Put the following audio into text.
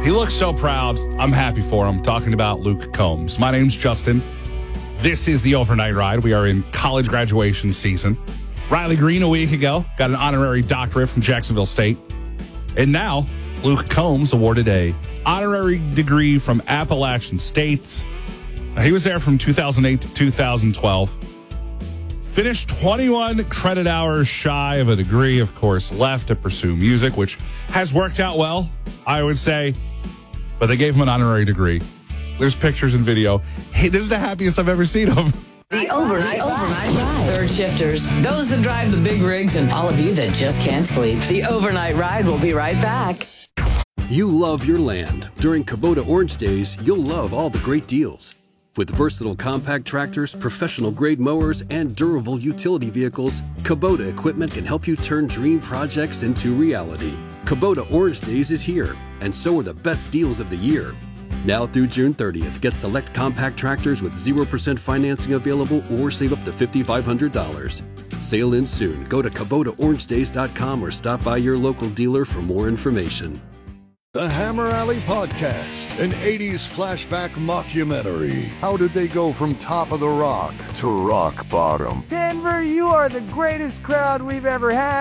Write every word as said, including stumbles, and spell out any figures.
He looks so proud. I'm happy for him. Talking about Luke Combs. My name's Justin. This is the Overnight Ride. We are in college graduation season. Riley Green a week ago got an honorary doctorate from Jacksonville State. And now Luke Combs awarded a honorary degree from Appalachian State. Now, he was there from two thousand eight to two thousand twelve. Finished twenty-one credit hours shy of a degree, of course, left to pursue music, which has worked out well, I would say. But they gave him an honorary degree. There's pictures and video. Hey, this is the happiest I've ever seen him. The Overnight Overnight Ride. Third shifters, those that drive the big rigs, and all of you that just can't sleep. The Overnight Ride will be right back. You love your land. During Kubota Orange Days, you'll love all the great deals. With versatile compact tractors, professional-grade mowers, and durable utility vehicles, Kubota equipment can help you turn dream projects into reality. Kubota Orange Days is here, and so are the best deals of the year. Now through June thirtieth, get select compact tractors with zero percent financing available or save up to five thousand five hundred dollars. Sale ends soon. Go to Kubota Orange Days dot com or stop by your local dealer for more information. The Hammer Alley Podcast, an eighties flashback mockumentary. How did they go from top of the rock to rock bottom? Denver, you are the greatest crowd we've ever had.